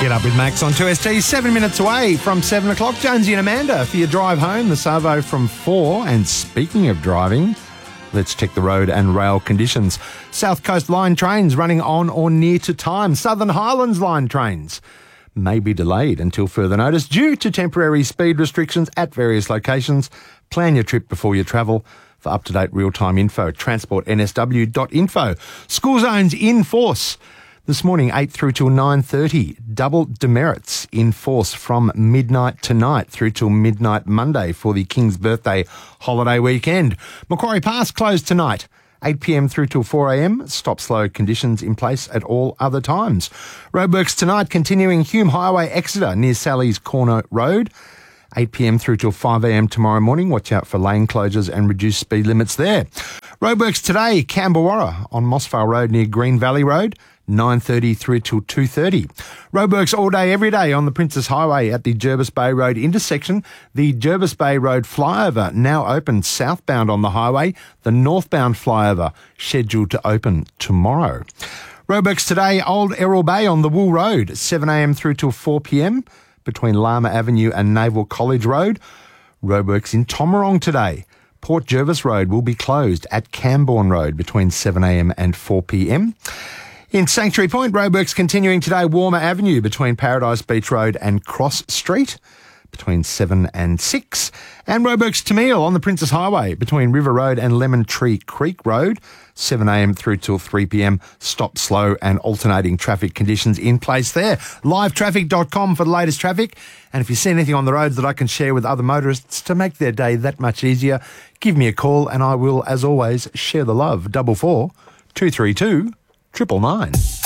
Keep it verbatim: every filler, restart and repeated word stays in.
Get Up with Max on two S T, seven minutes away from seven o'clock. Jonesy and Amanda for your drive home, the Savo from four. And speaking of driving, let's check the road and rail conditions. South Coast line trains running on or near to time. Southern Highlands line trains may be delayed until further notice due to temporary speed restrictions at various locations. Plan your trip before you travel. For up-to-date real-time info, transport n s w dot info. School zones in force this morning, eight through till nine thirty. Double demerits in force from midnight tonight through till midnight Monday for the King's Birthday holiday weekend. Macquarie Pass closed tonight, eight p m through till four a m. Stop slow conditions in place at all other times. Roadworks tonight continuing Hume Highway Exeter near Sally's Corner Road, eight p m through till five a m tomorrow morning. Watch out for lane closures and reduced speed limits there. Roadworks today, Camberwarra on Mossvale Road near Green Valley Road, nine thirty through till two thirty. Roadworks all day, every day on the Princess Highway at the Jervis Bay Road intersection. The Jervis Bay Road flyover now open southbound on the highway. The northbound flyover scheduled to open tomorrow. Roadworks today, Old Errol Bay on the Wool Road, seven a m through till four p m between Lama Avenue and Naval College Road. Roadworks in Tomarong today. Port Jervis Road will be closed at Camborne Road between seven a m and four p m. In Sanctuary Point, roadworks continuing today, Warmer Avenue between Paradise Beach Road and Cross Street between seven and six. And roadworks Tamil on the Princess Highway between River Road and Lemon Tree Creek Road, seven a m through till three p m. Stop, slow and alternating traffic conditions in place there. live traffic dot com for the latest traffic. And if you see anything on the roads that I can share with other motorists to make their day that much easier, give me a call and I will, as always, share the love. Double four, two three two, triple nine.